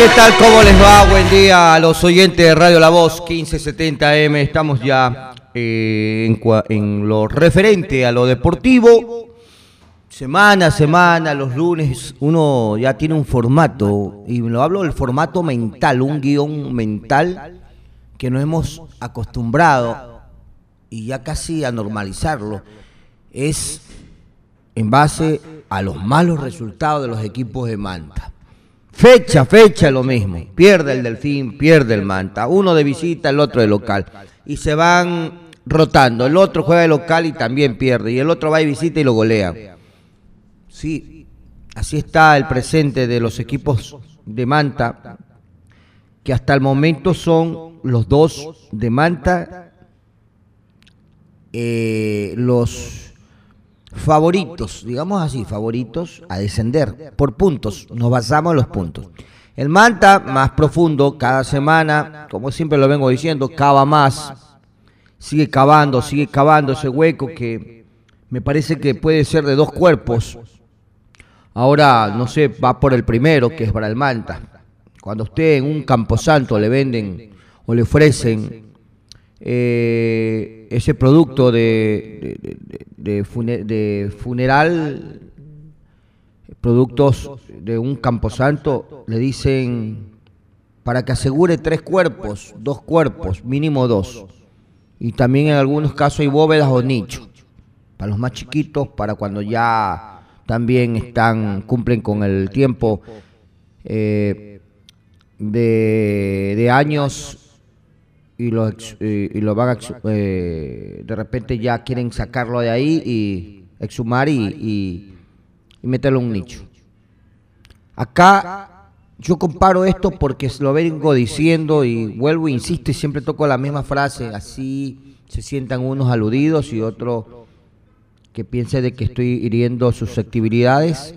tal? ¿Cómo les va? Buen día a los oyentes de Radio La Voz 1570 AM. Estamos ya en lo referente a lo deportivo. Semana a semana, los lunes, uno ya tiene un formato, y lo hablo del formato mental, un guión mental que nos hemos acostumbrado y ya casi a normalizarlo. Es en base a los malos resultados de los equipos de Manta. Fecha lo mismo, pierde el Delfín, pierde el Manta, uno de visita, el otro de local, y se van rotando, el otro juega de local y también pierde, y el otro va de visita y lo golea. Sí, así está el presente de los equipos de Manta, que hasta el momento son los dos de Manta, los favoritos, digamos así, favoritos a descender por puntos, nos basamos en los puntos. El Manta, más profundo, cada semana, como siempre lo vengo diciendo, cava más, sigue cavando ese hueco que me parece que puede ser de dos cuerpos. Ahora, no sé, va por el primero, que es para el Manta. Cuando usted en un camposanto le venden o le ofrecen ese producto de funeral, productos de un camposanto, le dicen para que asegure 3 cuerpos, 2 cuerpos, mínimo 2. Y también en algunos casos hay bóvedas o nichos, para los más chiquitos, para cuando ya también cumplen con el tiempo de años y lo van de repente ya quieren sacarlo de ahí y exhumar y meterlo en un nicho. Acá yo comparo esto porque lo vengo diciendo y vuelvo e insisto y siempre toco la misma frase, así se sientan unos aludidos y otros que piense de que estoy hiriendo susceptibilidades.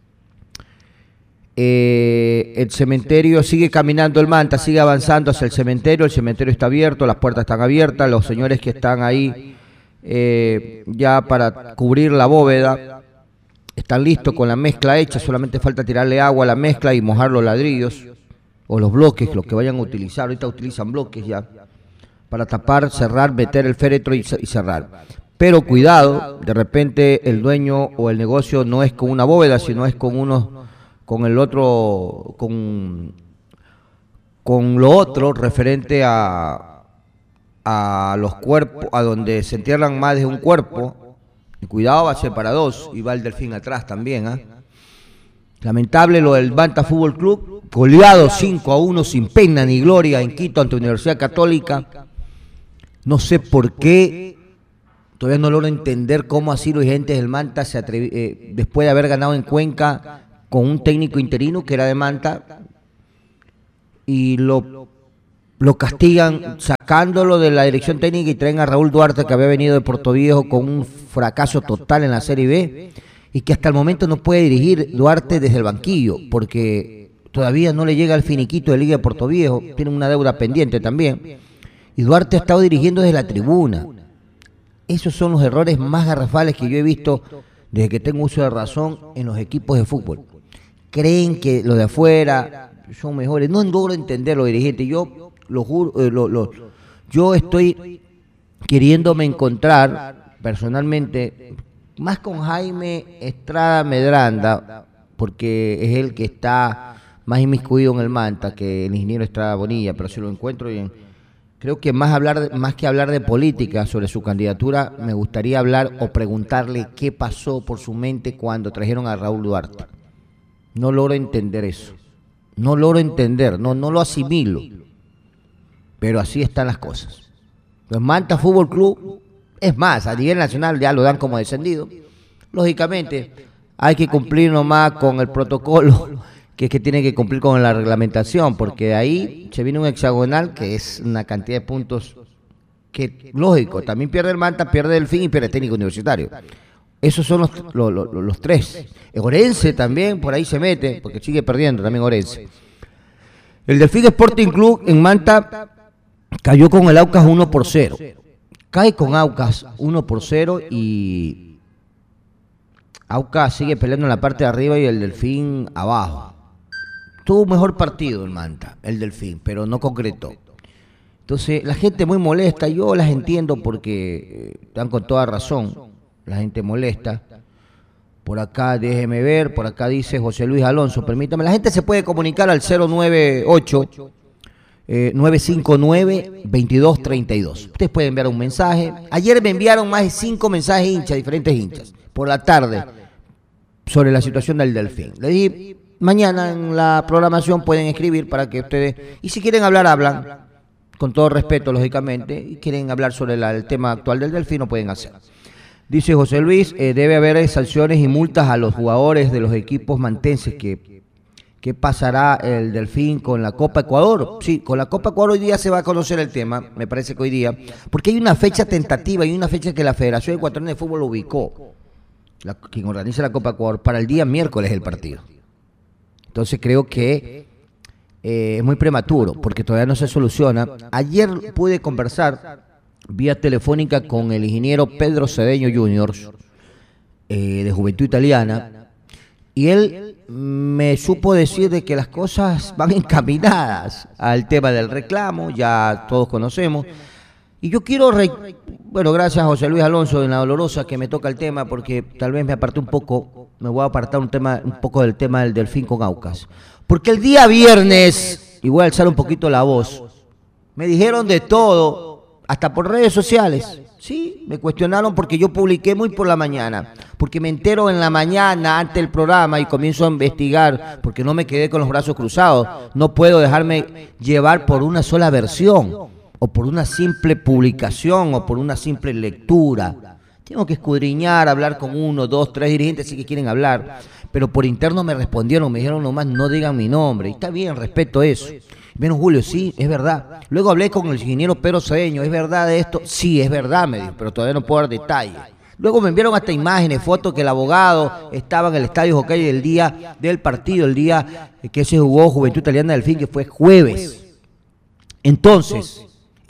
El cementerio sigue caminando, el Manta sigue avanzando hacia el cementerio está abierto, las puertas están abiertas, los señores que están ahí ya para cubrir la bóveda están listos con la mezcla hecha, solamente falta tirarle agua a la mezcla y mojar los ladrillos o los bloques, los que vayan a utilizar. Ahorita utilizan bloques ya para tapar, cerrar, meter el féretro y cerrar. Pero cuidado, de repente el dueño o el negocio no es con una bóveda, sino es con el otro, con lo otro referente a los cuerpos, a donde se entierran más de un cuerpo. Y cuidado, va a ser para 2 y va el Delfín atrás también. Lamentable lo del Manta Fútbol Club, goleado 5-1 sin pena ni gloria en Quito ante Universidad Católica. No sé por qué. Todavía no logro entender cómo así los dirigentes del Manta después de haber ganado en Cuenca con un técnico interino que era de Manta y lo castigan sacándolo de la dirección técnica y traen a Raúl Duarte, que había venido de Portoviejo con un fracaso total en la Serie B y que hasta el momento no puede dirigir Duarte desde el banquillo porque todavía no le llega el finiquito de Liga de Portoviejo, tiene una deuda pendiente también y Duarte ha estado dirigiendo desde la tribuna. Esos son los errores más garrafales que yo he visto desde que tengo uso de razón en los equipos de fútbol. Creen que los de afuera son mejores. No logro entender los dirigentes. Yo lo juro, yo estoy queriéndome encontrar personalmente más con Jaime Estrada Medranda, porque es el que está más inmiscuido en el Manta que el ingeniero Estrada Bonilla, pero si lo encuentro bien. Creo que más que hablar de política sobre su candidatura, me gustaría hablar o preguntarle qué pasó por su mente cuando trajeron a Raúl Duarte. No logro entender eso. No logro entender, no lo asimilo. Pero así están las cosas. Los Manta Fútbol Club, es más, a nivel nacional ya lo dan como descendido. Lógicamente, hay que cumplir nomás con el protocolo que es que tiene que cumplir con la reglamentación, porque de ahí se viene un hexagonal que es una cantidad de puntos que, lógico, también pierde el Manta, pierde el Delfín y pierde el técnico universitario. Esos son los 3. Orense también por ahí se mete, porque sigue perdiendo también Orense. El Delfín Sporting Club en Manta cayó con el Aucas 1-0. Cae con Aucas 1-0 y Aucas sigue peleando en la parte de arriba y el Delfín abajo. tuvo un mejor partido el Manta, el Delfín, pero no concretó. Entonces, la gente muy molesta, yo las entiendo porque están con toda razón, la gente molesta. Por acá, déjeme ver, por acá dice José Luis Alonso, permítame, la gente se puede comunicar al 098 959-2232. Ustedes pueden enviar un mensaje. Ayer me enviaron más de 5 mensajes hinchas, diferentes hinchas, por la tarde, sobre la situación del Delfín. Le dije, mañana en la programación pueden escribir para que ustedes, y si quieren hablar, hablan, con todo respeto, lógicamente, y quieren hablar sobre el tema actual del Delfín, lo pueden hacer. Dice José Luis, debe haber sanciones y multas a los jugadores de los equipos mantenses. ¿Qué pasará el Delfín con la Copa Ecuador? Sí, con la Copa Ecuador hoy día se va a conocer el tema, me parece que hoy día, porque hay una fecha tentativa y una fecha que la Federación Ecuatoriana de Fútbol ubicó, quien organiza la Copa Ecuador, para el día miércoles el partido. Entonces creo que es muy prematuro, porque todavía no se soluciona. Ayer pude conversar vía telefónica con el ingeniero Pedro Cedeño Jr., de Juventud Italiana, y él me supo decir de que las cosas van encaminadas al tema del reclamo, ya todos conocemos. Y yo quiero, bueno, gracias a José Luis Alonso en La Dolorosa que me toca el tema, porque tal vez me aparté un poco, me voy a apartar un poco del tema del Delfín con Aucas. Porque el día viernes, y voy a alzar un poquito la voz, me dijeron de todo, hasta por redes sociales. Sí, me cuestionaron porque yo publiqué muy por la mañana, porque me entero en la mañana antes del programa y comienzo a investigar, porque no me quedé con los brazos cruzados. No puedo dejarme llevar por una sola versión, o por una simple publicación, o por una simple lectura. Tengo que escudriñar, hablar con 1, 2, 3 dirigentes sí que quieren hablar, pero por interno me respondieron, me dijeron nomás no digan mi nombre, y está bien, respeto eso. Bueno, Julio, sí, es verdad. Luego hablé con el ingeniero Pedro Cedeño, ¿es verdad esto? Sí, es verdad, me dijo, pero todavía no puedo dar detalles. Luego me enviaron hasta imágenes, fotos que el abogado estaba en el estadio Hockey el día del partido, el día que se jugó Juventud Italiana Delfín, que fue jueves. Entonces,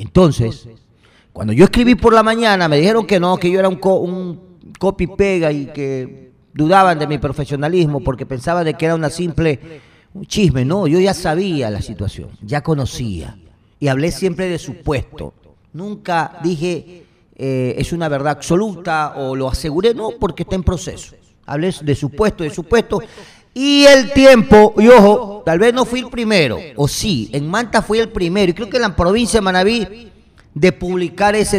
cuando yo escribí por la mañana, me dijeron que no, que yo era un copy-pega y que dudaban de mi profesionalismo porque pensaban de que era un chisme. No, yo ya sabía la situación, ya conocía y hablé siempre de supuesto. Nunca dije es una verdad absoluta o lo aseguré, no, porque está en proceso. Hablé de supuesto y el tiempo, y ojo, tal vez no fui el primero, o sí, en Manta fui el primero, y creo que en la provincia de Manabí, de publicar eso,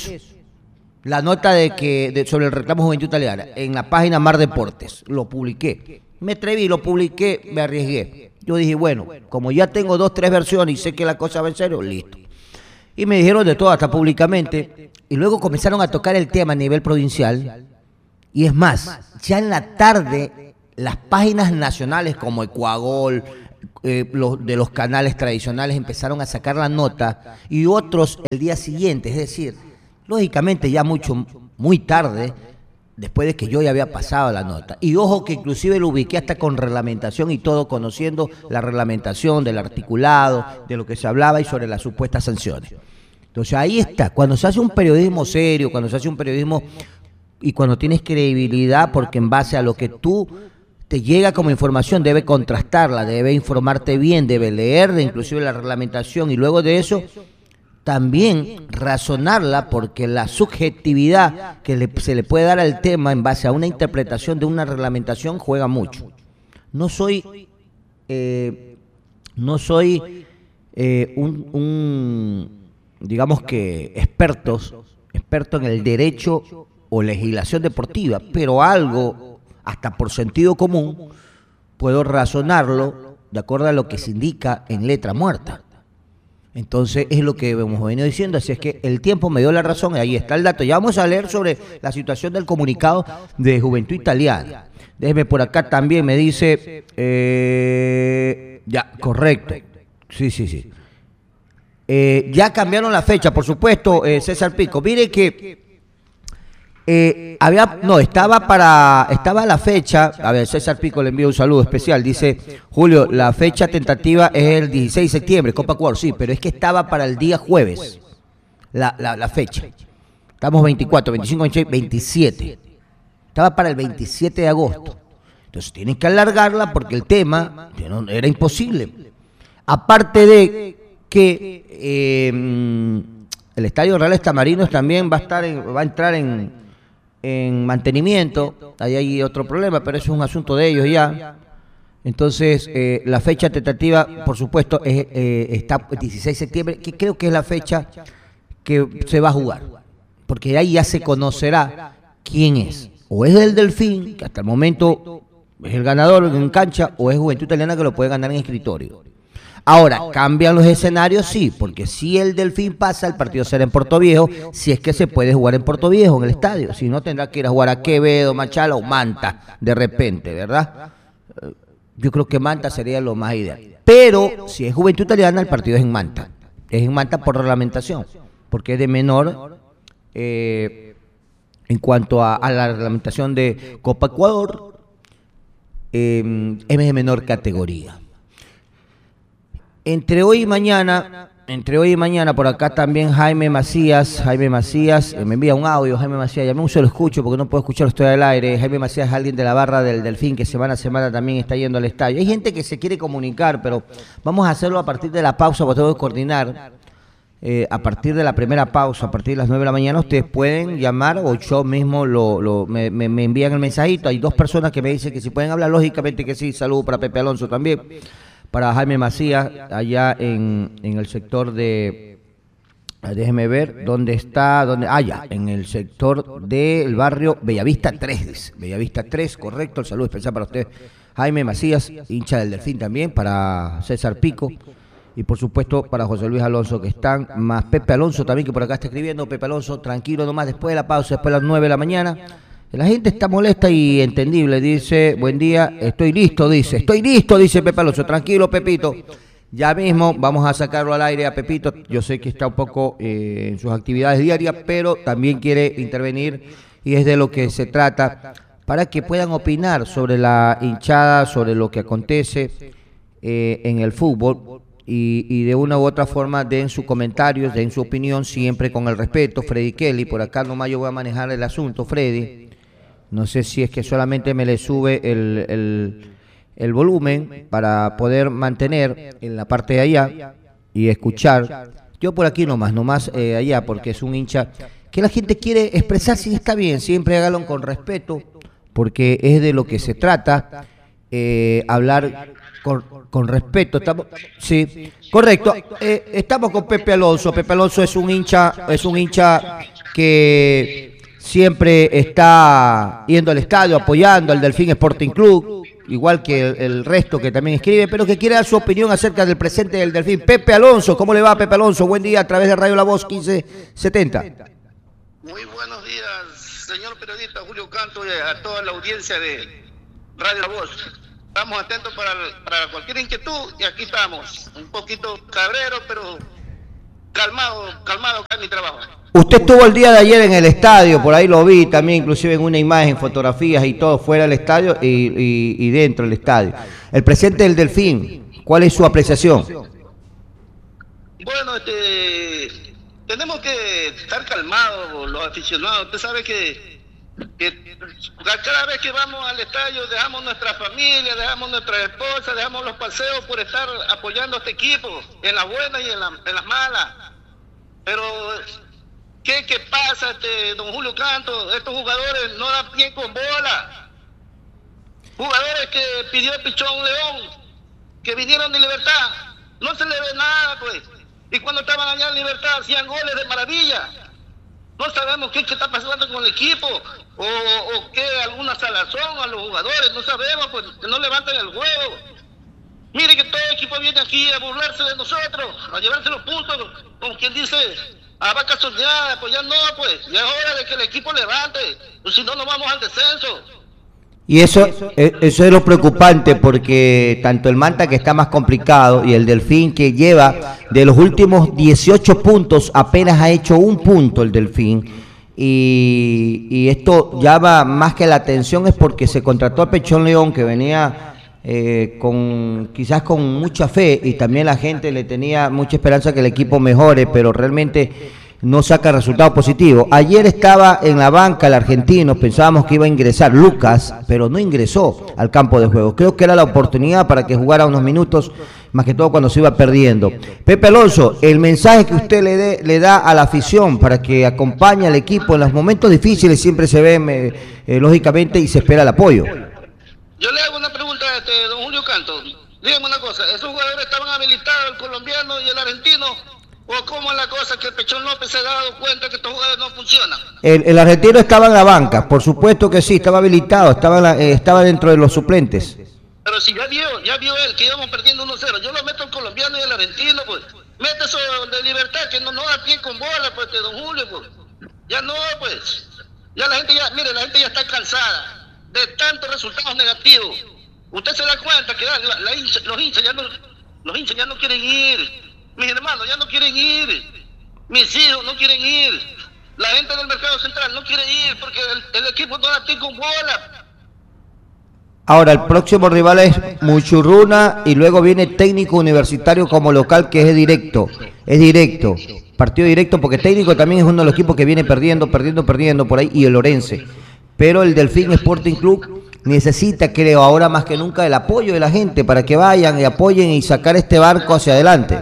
la nota sobre el reclamo Juventud Italiana, en la página Mar Deportes, lo publiqué. Me atreví, lo publiqué, me arriesgué. Yo dije, bueno, como ya tengo 2, 3 versiones y sé que la cosa va en serio, listo. Y me dijeron de todo, hasta públicamente, y luego comenzaron a tocar el tema a nivel provincial, y es más, ya en la tarde, las páginas nacionales como Ecuagol, de los canales tradicionales empezaron a sacar la nota, y otros el día siguiente, es decir, lógicamente ya muy tarde, después de que yo ya había pasado la nota. Y ojo que inclusive lo ubiqué hasta con reglamentación y todo, conociendo la reglamentación del articulado, de lo que se hablaba y sobre las supuestas sanciones. Entonces ahí está, cuando se hace un periodismo serio, cuando se hace un periodismo y cuando tienes credibilidad, porque en base a lo que tú te llega como información, debe contrastarla, debe informarte bien, debe leer inclusive la reglamentación y luego de eso también razonarla, porque la subjetividad que se le puede dar al tema en base a una interpretación de una reglamentación juega mucho. No soy digamos que experto en el derecho o legislación deportiva, pero algo, hasta por sentido común, puedo razonarlo de acuerdo a lo que se indica en letra muerta. Entonces es lo que hemos venido diciendo, así es que el tiempo me dio la razón y ahí está el dato. Ya vamos a leer sobre la situación del comunicado de Juventud Italiana. Déjeme por acá también, me dice, ya, correcto, sí. Ya cambiaron la fecha, por supuesto, César Pico. Mire que estaba la fecha, a ver, César Pico le envía un saludo especial, dice, Julio, la fecha tentativa es el 16 de septiembre, Copa Ecuador, sí, pero es que estaba para el día jueves, la fecha. Estamos 24, 25, 26, 27. Estaba para el 27 de agosto. Entonces tienen que alargarla porque el tema era imposible. Aparte de que el Estadio Real Estamarinos también va a entrar en mantenimiento. Ahí hay otro problema, pero eso es un asunto de ellos ya. Entonces, la fecha tentativa, por supuesto, está el 16 de septiembre, que creo que es la fecha que se va a jugar. Porque ahí ya se conocerá quién es. O es el Delfín, que hasta el momento es el ganador en cancha, o es Juventud Italiana, que lo puede ganar en escritorio. Ahora, ¿cambian los escenarios? Sí, porque si el Delfín pasa, el partido será en Portoviejo, si es que se puede jugar en Portoviejo, en el estadio. Si no, tendrá que ir a jugar a Quevedo, Machala o Manta, de repente, ¿verdad? Yo creo que Manta sería lo más ideal. Pero, si es Juventud Italiana, el partido es en Manta. Es en Manta por reglamentación, porque es de menor, en cuanto a la reglamentación de Copa Ecuador, es de menor categoría. Entre hoy y mañana, por acá también Jaime Macías, me envía un audio. Jaime Macías, ya se lo escucho porque no puedo escucharlo, estoy al aire. Jaime Macías es alguien de la barra del Delfín que semana a semana también está yendo al estadio. Hay gente que se quiere comunicar, pero vamos a hacerlo a partir de la pausa, porque tengo que coordinar. A partir de la primera pausa, a partir de las 9 de la mañana, ustedes pueden llamar o yo mismo me envían el mensajito. Hay 2 personas que me dicen que si pueden hablar, lógicamente que sí. Saludos para Pepe Alonso también. Para Jaime Macías, allá en el sector de, déjeme ver, ¿dónde está? Ya, en el sector del barrio Bellavista 3, dice. Bellavista 3, correcto, el saludo especial para usted, Jaime Macías, hincha del Delfín también, para César Pico, y por supuesto para José Luis Alonso, que están, más Pepe Alonso también, que por acá está escribiendo. Pepe Alonso, tranquilo nomás, después de la pausa, después de las 9 de la mañana. La gente está molesta y entendible, dice, buen día, estoy listo, dice Pepe Alonso, tranquilo Pepito, ya mismo vamos a sacarlo al aire a Pepito, yo sé que está un poco en sus actividades diarias, pero también quiere intervenir y es de lo que se trata, para que puedan opinar sobre la hinchada, sobre lo que acontece en el fútbol y de una u otra forma den sus comentarios, den su opinión, siempre con el respeto. Freddy Kelly, por acá nomás yo voy a manejar el asunto, Freddy. No sé si es que solamente me le sube el volumen para poder mantener en la parte de allá y escuchar. Yo por aquí nomás allá, porque es un hincha que la gente quiere expresarse y está bien, siempre hágalo con respeto, porque es de lo que se trata, hablar con respeto. Sí, correcto. Estamos con Pepe Alonso. Pepe Alonso es un hincha que siempre está yendo al estadio, apoyando al Delfín Sporting Club, igual que el resto que también escribe, pero que quiere dar su opinión acerca del presente del Delfín. Pepe Alonso, ¿cómo le va, Pepe Alonso? Buen día a través de Radio La Voz 1570. Muy buenos días, señor periodista Julio Canto, y a toda la audiencia de Radio La Voz. Estamos atentos para cualquier inquietud y aquí estamos, un poquito cabrero, pero calmado acá en mi trabajo. Usted estuvo el día de ayer en el estadio, por ahí lo vi también, inclusive en una imagen, fotografías y todo, fuera del estadio y dentro del estadio. El presidente del Delfín, ¿cuál es su apreciación? Bueno, tenemos que estar calmados los aficionados. Usted sabe que cada vez que vamos al estadio dejamos nuestra familia, dejamos nuestras esposas, dejamos los paseos por estar apoyando a este equipo, en las buenas y en las malas. Pero ¿qué pasa, don Julio Canto? Estos jugadores no dan pie con bola. Jugadores que pidió el Pichón León, que vinieron de Libertad, no se le ve nada, pues. Y cuando estaban allá en Libertad hacían goles de maravilla. No sabemos qué está pasando con el equipo, o qué, alguna salazón a los jugadores, no sabemos, pues, que no levantan el huevo. Mire que todo el equipo viene aquí a burlarse de nosotros, a llevarse los puntos, como quien dice, a vaca soñada, pues ya no, pues, ya es hora de que el equipo levante, pues si no nos vamos al descenso. Y eso es lo preocupante, porque tanto el Manta, que está más complicado, y el Delfín, que lleva de los últimos 18 puntos, apenas ha hecho un punto el Delfín, y esto llama más que la atención, es porque se contrató a Pechón León, que venía quizás con mucha fe, y también la gente le tenía mucha esperanza que el equipo mejore, pero realmente no saca resultado positivo. Ayer estaba en la banca el argentino, pensábamos que iba a ingresar Lucas, pero no ingresó al campo de juego. Creo que era la oportunidad para que jugara unos minutos, más que todo cuando se iba perdiendo. Pepe Alonso, el mensaje que usted le da a la afición para que acompañe al equipo en los momentos difíciles, siempre se ve, lógicamente, y se espera el apoyo. Yo le hago una pregunta a don Julio Canto. Dígame una cosa, ¿esos jugadores estaban habilitados, el colombiano y el argentino? ¿O cómo es la cosa que el Pechón López se ha dado cuenta que estos jugadores no funcionan? El argentino estaba en la banca, por supuesto que sí, estaba habilitado, estaba dentro de los suplentes. Pero si ya vio él que íbamos perdiendo 1-0, yo lo meto al colombiano y al argentino, pues. Mete eso de Libertad, que no da pie con bola, pues, de don Julio, pues. Ya no, pues. Ya la gente la gente ya está cansada de tantos resultados negativos. Usted se da cuenta que los hinchas ya no quieren ir. Mis hermanos ya no quieren ir. Mis hijos no quieren ir. La gente del mercado central no quiere ir porque el equipo no da pie con bola. Ahora, el próximo rival es Muchurruna y luego viene Técnico Universitario como local, que es directo. Partido directo, porque Técnico también es uno de los equipos que viene perdiendo por ahí, y el Orense. Pero el Delfín Sporting Club necesita, creo, ahora más que nunca, el apoyo de la gente para que vayan y apoyen y sacar este barco hacia adelante.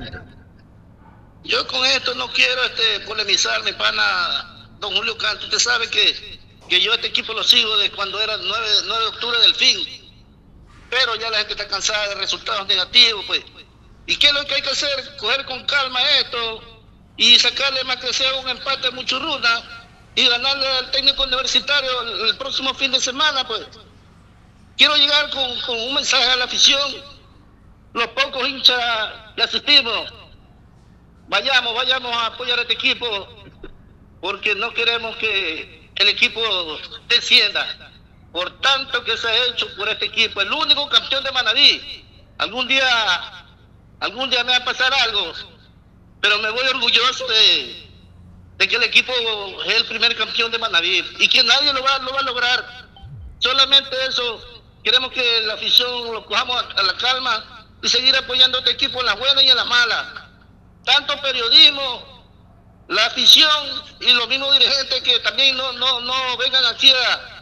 Yo con esto no quiero polemizar, mi pana don Julio Canto. Usted sabe que yo este equipo lo sigo desde cuando era 9 de octubre del fin. Pero ya la gente está cansada de resultados negativos, pues. ¿Y qué es lo que hay que hacer? Coger con calma esto y sacarle más que sea un empate a Muchurruna y ganarle al técnico universitario el próximo fin de semana, pues. Quiero llegar con un mensaje a la afición. Los pocos hinchas le asistimos. Vayamos a apoyar a este equipo porque no queremos que el equipo descienda. Por tanto que se ha hecho por este equipo, el único campeón de Manaví. Algún día me va a pasar algo, pero me voy orgulloso de que el equipo es el primer campeón de Manaví y que nadie lo va a lograr. Solamente eso, queremos que la afición lo cojamos a la calma y seguir apoyando a este equipo en las buenas y en las malas. Tanto periodismo, la afición y los mismos dirigentes que también no vengan aquí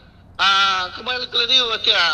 a ¿cómo es que le digo?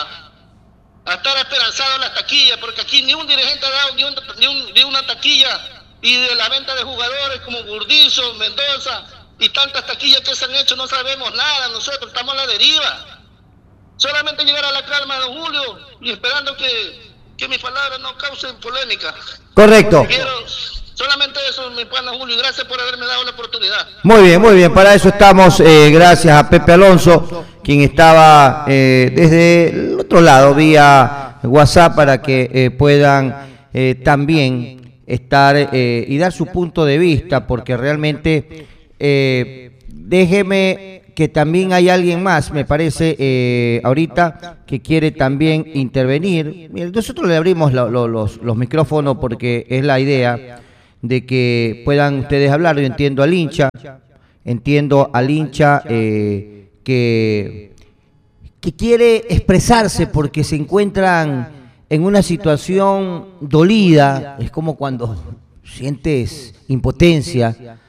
A estar esperanzados en las taquillas, porque aquí ni un dirigente ha dado ni una taquilla, y de la venta de jugadores como Burdizo, Mendoza y tantas taquillas que se han hecho no sabemos nada. Nosotros estamos a la deriva. Solamente llegar a la calma, don Julio, y esperando que mis palabras no causen polémica. Correcto. Solamente eso, mi pana Julio, y gracias por haberme dado la oportunidad. Muy bien, para eso estamos. Gracias a Pepe Alonso, quien estaba desde el otro lado, vía WhatsApp, para que puedan también estar y dar su punto de vista, porque realmente, déjeme que también hay alguien más, me parece, ahorita, que quiere también intervenir. Nosotros le abrimos los micrófonos porque es la idea de que puedan ustedes hablar. Yo entiendo al hincha que quiere expresarse porque se encuentran en una situación dolida. Es como cuando sientes impotencia,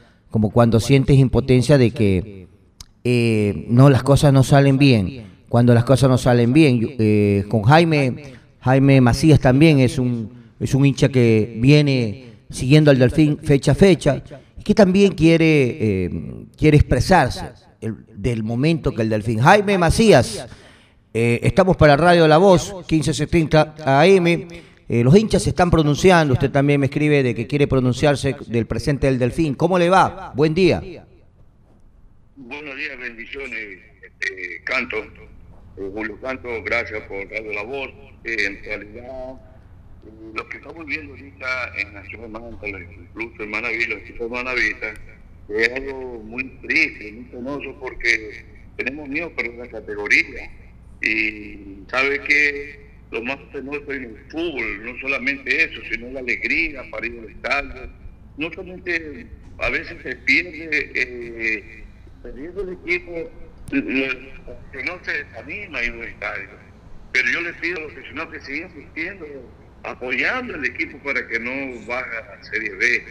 de que no, las cosas no salen bien. Cuando las cosas no salen bien, con Jaime Macías también es un hincha que viene siguiendo al Delfín fecha a fecha, y que también quiere expresarse del momento que el Delfín. Jaime Macías, estamos para Radio La Voz, 1570 AM. Los hinchas se están pronunciando, usted también me escribe de que quiere pronunciarse del presente del Delfín. ¿Cómo le va? Buen día. Buenos días, bendiciones, Canto. Julio Canto, gracias por Radio La Voz. En realidad, lo que estamos viendo ahorita en la ciudad de Manta, incluso en Manaví, los equipos manavistas, es algo muy triste, muy penoso, porque tenemos miedo por la categoría. Y sabe que lo más penoso en el fútbol, no solamente eso, sino la alegría para ir al estadio. No solamente a veces se pierde, perdiendo el equipo, que no se desanima ir al estadio. Pero yo les pido a los aficionados que sigan asistiendo, apoyando al equipo para que no baje a Serie B.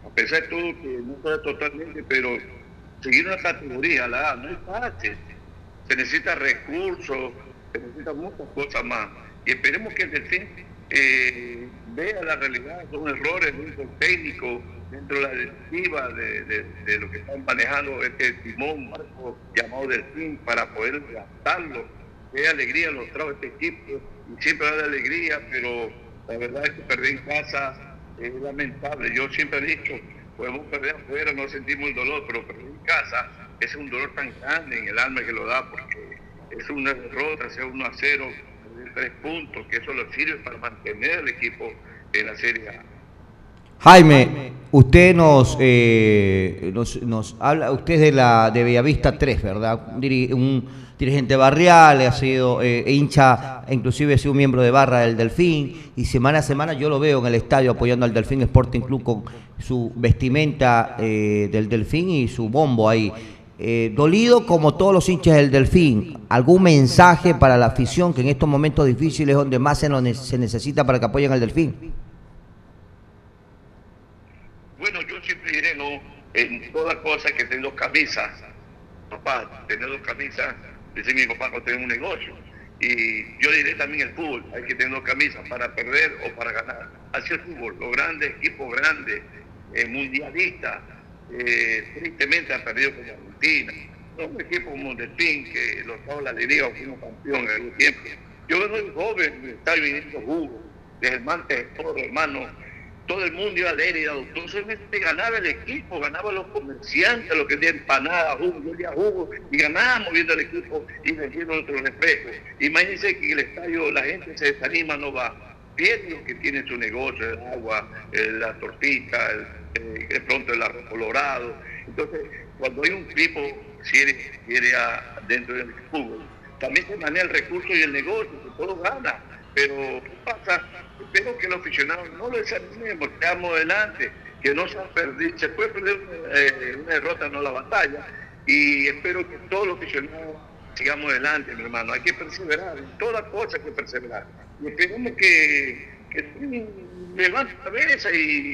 a pesar de todo que no fuera totalmente, pero seguir una categoría, la A, no es fácil. Se necesita recursos, se necesitan muchas cosas más. Y esperemos que el Delfín vea la realidad, son errores dentro del técnico, dentro de la directiva, de lo que están manejando este timón, marco llamado Delfín, para poder gastarlo. Qué alegría nos trae este equipo, y siempre da alegría, pero la verdad es que perder en casa es lamentable. Yo siempre he dicho, podemos perder afuera, no sentimos el dolor, pero perder en casa es un dolor tan grande en el alma que lo da, porque es una derrota, sea 1-0, perder 3 puntos, que eso lo sirve para mantener el equipo en la Serie A. Jaime, usted nos habla, usted es de Bellavista 3, ¿verdad? Un dirigente barrial, ha sido hincha, inclusive ha sido miembro de barra del Delfín, y semana a semana yo lo veo en el estadio apoyando al Delfín Sporting Club con su vestimenta del Delfín y su bombo ahí. Dolido como todos los hinchas del Delfín, ¿algún mensaje para la afición que en estos momentos difíciles donde más se necesita para que apoyen al Delfín? Bueno, yo siempre diré, ¿no? En toda cosa que tener 2 camisas. Papá, tener 2 camisas, dice mi papá, no tener un negocio. Y yo diré también el fútbol, hay que tener 2 camisas para perder o para ganar. Así el fútbol, los grandes equipos grandes, mundialistas, tristemente han perdido con Argentina. Un equipo como Delfín, que los Estados de la Liga fuimos campeón en algún tiempo. Yo soy joven, estaba viniendo jugo, desde el Mantes, hermano. Todo el mundo iba a leer y entonces ganaba el equipo, ganaban los comerciantes, los que tenían empanadas, jugo, yo olía jugo, y ganábamos viendo el equipo y vendiendo nuestros refrescos. Imagínense que en el estadio la gente se desanima, no va. Pierde lo que tiene su negocio, el agua, la tortita, de pronto el arroz colorado. Entonces, cuando hay un equipo quiere dentro del fútbol, también se maneja el recurso y el negocio, que todo gana. Pero, ¿qué pasa? Espero que los aficionados no lo desanimemos, quedamos adelante, que no se puede perder una derrota, no la batalla, y espero que todos los aficionados sigamos adelante, mi hermano. Hay que perseverar, en toda cosa hay que perseverar. Y esperemos que levante la cabeza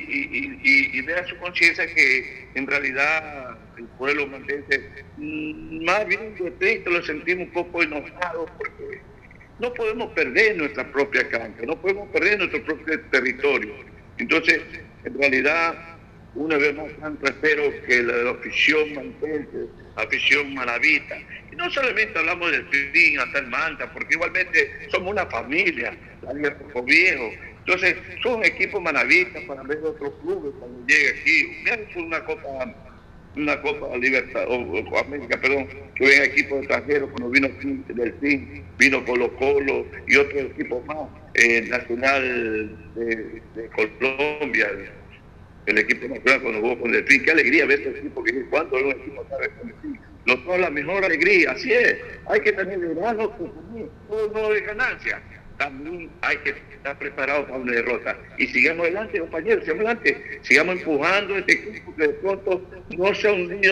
y vea su conciencia que en realidad el pueblo mantense más bien de triste, lo sentimos un poco enojados porque no podemos perder nuestra propia cancha, no podemos perder nuestro propio territorio. Entonces, en realidad, una vez más, espero que la afición mantense, afición manavita, y no solamente hablamos del Delfín hasta el Manta, porque igualmente somos una familia, la Liga Rojo Viejo. Entonces, son equipos manavistas para ver otros clubes cuando llegue aquí. Vean por una Copa Libertad, o América, perdón, que ven equipos extranjeros, cuando vino Delfín, vino Colo Colo y otros equipos más, Nacional de Colombia, el equipo nacional cuando jugó con Delfín. Qué alegría ver este equipo, que cuando es un equipo sabe con Delfín. Nos da la mejor alegría, así es, hay que tener verano, todo no es ganancia. También hay que estar preparados para una derrota. Y sigamos adelante, compañeros, sigamos adelante, sigamos empujando este equipo que de pronto no sea un niño